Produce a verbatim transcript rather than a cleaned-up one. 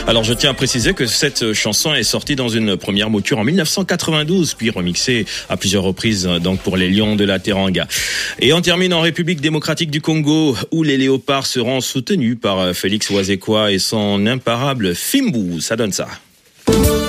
Alors je tiens à préciser que cette chanson est sortie dans une première mouture en dix-neuf cent quatre-vingt-douze, puis remixée à plusieurs reprises donc pour les Lions de la Teranga. Et on termine en République démocratique du Congo, où les léopards seront soutenus par Félix Wazekwa et son imparable Fimbu. Ça donne ça.